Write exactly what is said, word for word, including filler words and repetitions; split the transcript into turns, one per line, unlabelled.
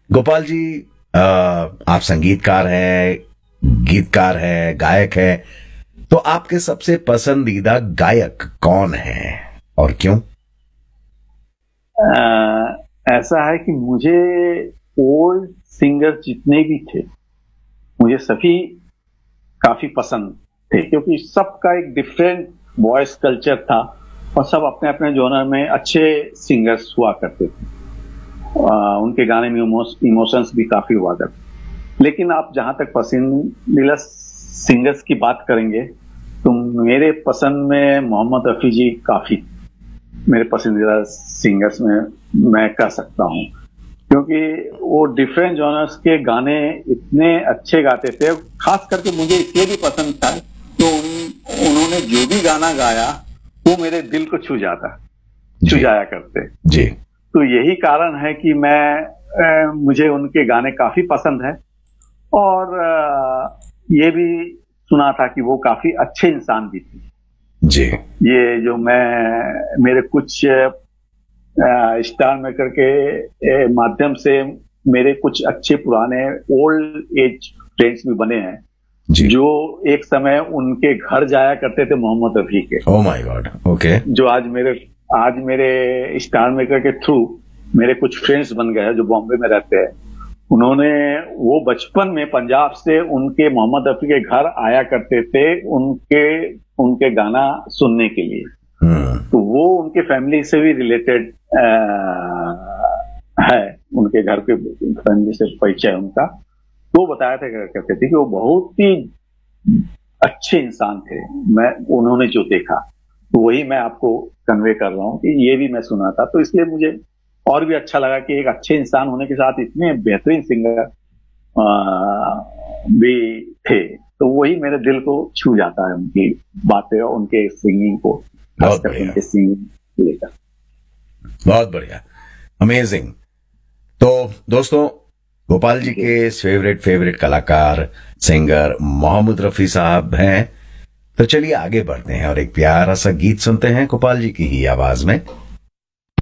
गोपाल जी, आ, आप संगीतकार हैं, गीतकार हैं, गायक हैं, तो आपके सबसे पसंदीदा गायक कौन है और क्यों?
अ, ऐसा है कि मुझे ओल्ड सिंगर जितने भी थे मुझे सभी काफी पसंद थे, क्योंकि सबका एक डिफरेंट वॉइस कल्चर था और सब अपने अपने जॉनर में अच्छे सिंगर्स हुआ करते थे। आ, उनके गाने में इमोशंस भी काफी हुआ करते। लेकिन आप जहां तक पसंदीदा सिंगर्स की बात करेंगे तो मेरे पसंद में मोहम्मद रफी जी काफी मेरे पसंदीदा सिंगर्स में मैं कह सकता हूं, क्योंकि वो डिफरेंट जॉनर्स के गाने इतने अच्छे गाते थे। खास करके मुझे इसलिए भी पसंद था तो उन, उन्होंने जो भी गाना गाया वो मेरे दिल को छू जाता छू जाया करते
जी।
तो यही कारण है कि मैं आ, मुझे उनके गाने काफी पसंद है। और आ, ये भी सुना था कि वो काफी अच्छे इंसान भी थे
जी।
ये जो मैं मेरे कुछ स्टार मेकर के माध्यम से मेरे कुछ अच्छे पुराने ओल्ड एज फ्रेंड्स भी बने हैं
जी।
जो एक समय उनके घर जाया करते थे मोहम्मद रफी के।
Oh my God. ओके। जो
आज मेरे आज मेरे स्टार मेकर के थ्रू मेरे कुछ फ्रेंड्स बन गए हैं जो बॉम्बे में रहते हैं। उन्होंने वो बचपन में पंजाब से उनके मोहम्मद रफी के घर आया करते थे उनके उनके गाना सुनने के लिए। तो वो उनके फैमिली से भी रिलेटेड है, उनके घर के फैमिली से परिचय उनका। तो बताया था करते थे कि वो बहुत ही अच्छे इंसान थे। मैं उन्होंने जो देखा तो वही मैं आपको कन्वे कर रहा हूं कि ये भी मैं सुना था, तो इसलिए मुझे और भी अच्छा लगा कि एक अच्छे इंसान होने के साथ इतने बेहतरीन सिंगर भी थे। तो वही मेरे दिल को छू जाता है उनकी बातें और उनके सिंगिंग को,
बहुत बढ़िया।
उनके सिंगिंग लेकर।
बहुत बढ़िया, अमेजिंग। तो दोस्तों, गोपाल जी के फेवरेट फेवरेट कलाकार सिंगर मोहम्मद रफी साहब हैं। तो चलिए आगे बढ़ते हैं और एक प्यारा सा गीत सुनते हैं गोपाल जी की ही आवाज में।